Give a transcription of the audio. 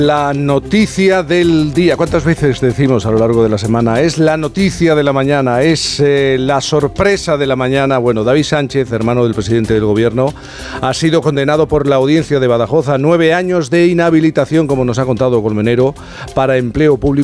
La noticia del día. ¿Cuántas veces decimos a lo largo de la semana? Es la noticia de la mañana, es la sorpresa de la mañana. Bueno, David Sánchez, hermano del presidente del gobierno, ha sido condenado por la audiencia de Badajoz a 9 años de inhabilitación, como nos ha contado Colmenero, para empleo público